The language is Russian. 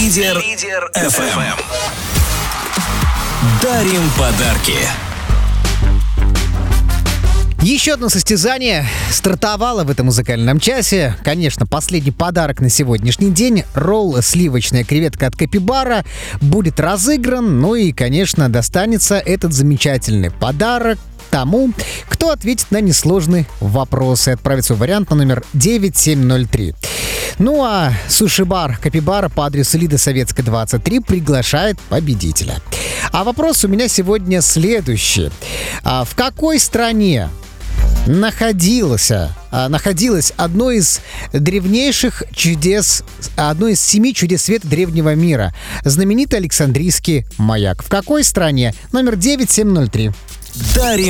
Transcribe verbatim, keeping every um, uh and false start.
Лидер, Лидер эф эм. Дарим подарки. Еще одно состязание стартовало в этом музыкальном часе. Конечно, последний подарок на сегодняшний день. Ролл «Сливочная креветка» от Капибара будет разыгран. Ну и, конечно, достанется этот замечательный подарок тому, кто ответит на несложный вопрос и отправит свой вариант на номер девять семь ноль три. Ну а суши-бар Капибара по адресу Лида Советская, двадцать три приглашает победителя. А вопрос у меня сегодня следующий. А в какой стране находилось, находилось одно из древнейших чудес, одно из семи чудес света древнего мира, знаменитый Александрийский маяк? В какой стране? Номер девять семь ноль три. Дарим